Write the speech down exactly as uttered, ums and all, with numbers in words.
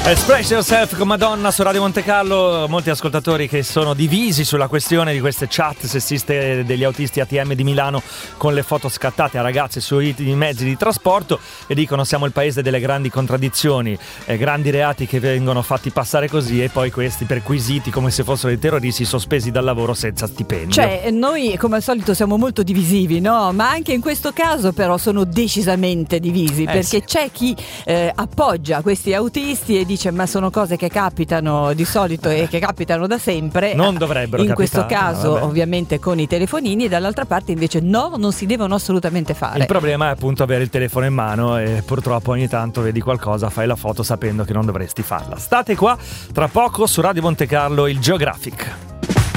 Express Yourself con Madonna su Radio Monte Carlo. Molti ascoltatori che sono divisi sulla questione di queste chat sessiste degli autisti A T M di Milano con le foto scattate a ragazze sui mezzi di trasporto e dicono siamo il paese delle grandi contraddizioni, eh, grandi reati che vengono fatti passare così e poi questi perquisiti come se fossero dei terroristi sospesi dal lavoro senza stipendio. Cioè noi come al solito siamo molto divisivi, no? Ma anche in questo caso però sono decisamente divisi, eh perché sì. c'è chi eh, appoggia questi autisti e dice ma sono cose che capitano di solito e che capitano da sempre, non dovrebbero in capitare, questo caso no, ovviamente con i telefonini, e dall'altra parte invece no, non si devono assolutamente fare. Il problema è appunto avere il telefono in mano e purtroppo ogni tanto vedi qualcosa, fai la foto sapendo che non dovresti farla. State qua, tra poco su Radio Monte Carlo il Geographic.